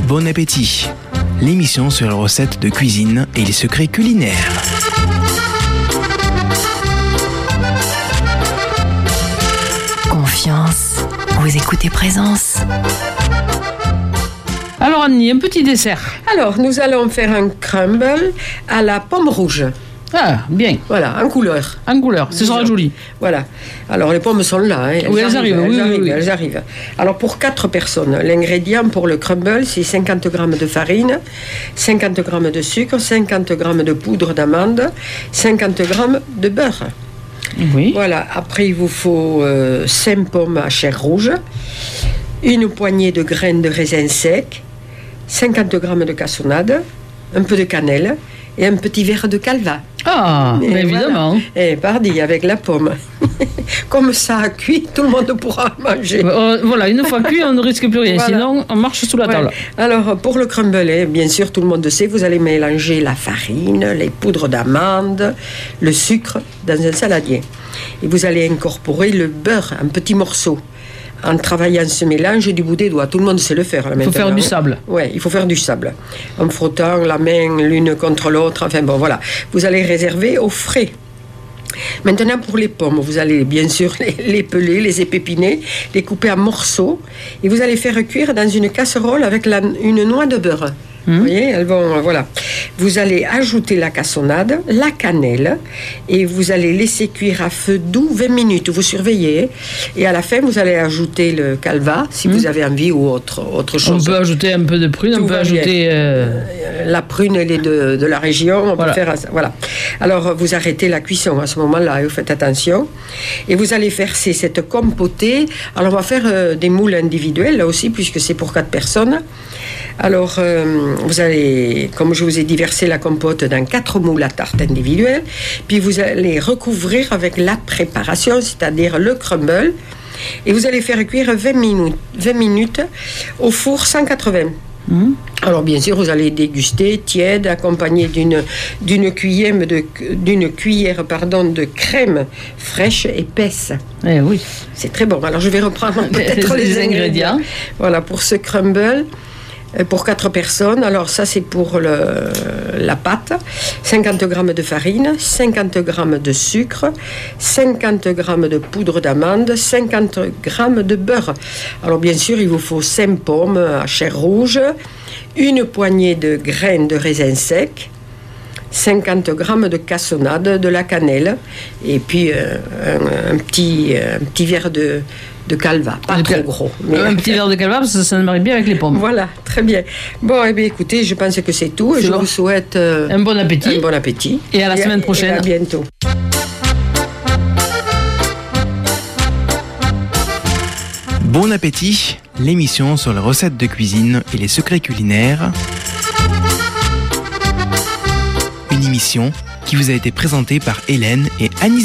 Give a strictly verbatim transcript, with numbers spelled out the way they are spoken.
Bon appétit, l'émission sur les recettes de cuisine et les secrets culinaires. Confiance, vous écoutez Présence. Alors Annie, un petit dessert. Alors, nous allons faire un crumble à la pomme rouge. Ah, bien. Voilà, en couleur. En couleur, ce sera joli. Voilà. Alors, les pommes sont là. Hein. Elles oui, elles arrivent. arrivent, oui, elles, oui, arrivent oui. elles arrivent. Alors, pour quatre personnes, l'ingrédient pour le crumble, c'est cinquante grammes de farine, cinquante grammes de sucre, cinquante grammes de poudre d'amande, cinquante grammes de beurre. Oui. Voilà. Après, il vous faut euh, cinq pommes à chair rouge, une poignée de graines de raisin sec, cinquante grammes de cassonade, un peu de cannelle et un petit verre de calva. Ah, Et mais évidemment. Voilà. Et pardi avec la pomme. Comme ça a cuit, tout le monde pourra manger. Euh, voilà, une fois cuit, on ne risque plus rien. Voilà. Sinon, on marche sous la Ouais. table. Alors, pour le crumble, bien sûr, tout le monde sait, vous allez mélanger la farine, les poudres d'amande, le sucre dans un saladier. Et vous allez incorporer le beurre en petits morceaux. En travaillant ce mélange du bout des doigts. Tout le monde sait le faire. Là, Il faut faire du sable. Oui, il faut faire du sable. En frottant la main l'une contre l'autre. Enfin bon, voilà. Vous allez réserver au frais. Maintenant, pour les pommes, vous allez bien sûr les, les peler, les épépiner, les couper en morceaux. Et vous allez faire cuire dans une casserole avec la, une noix de beurre. Mmh. Vous voyez, elles vont, voilà. Vous allez ajouter la cassonade, la cannelle, et vous allez laisser cuire à feu doux vingt minutes. Vous surveillez. Et à la fin, vous allez ajouter le calva, si mmh. vous avez envie, ou autre, autre chose. On peut ajouter un peu de prune, Tout on peut ajouter... Euh... La prune, elle est de, de la région. On voilà. peut faire, voilà. Alors, vous arrêtez la cuisson à ce moment-là, et vous faites attention. Et vous allez verser cette compotée. Alors, on va faire euh, des moules individuels, là aussi, puisque c'est pour quatre personnes. Alors, euh, vous allez, comme je vous ai dit, verser la compote dans quatre moules à tarte individuelles. Puis vous allez recouvrir avec la préparation, c'est-à-dire le crumble. Et vous allez faire cuire vingt minutes, vingt minutes au four cent quatre-vingts. Mmh. Alors bien sûr, vous allez déguster tiède, accompagné d'une d'une cuillère de d'une cuillère pardon de crème fraîche épaisse. Eh oui, c'est très bon. Alors je vais reprendre peut-être les, les ingrédients. ingrédients. Voilà pour ce crumble. Pour quatre personnes, alors ça c'est pour le, la pâte, cinquante grammes de farine, cinquante grammes de sucre, cinquante grammes de poudre d'amande, cinquante grammes de beurre. Alors bien sûr, il vous faut cinq pommes à chair rouge, une poignée de graines de raisin sec, cinquante grammes de cassonade, de la cannelle, et puis euh, un, un, petit, un petit verre de... de calva, pas de trop cal... gros. Mais... Un petit verre de calva, parce que ça marie bien avec les pommes. Voilà, très bien. Bon, eh bien, écoutez, je pense que c'est tout. C'est je bon. vous souhaite euh, un bon appétit. Un bon appétit. Et à la et semaine à, prochaine. Et à bientôt. Bon appétit, l'émission sur les recettes de cuisine et les secrets culinaires. Une émission qui vous a été présentée par Hélène et Annie.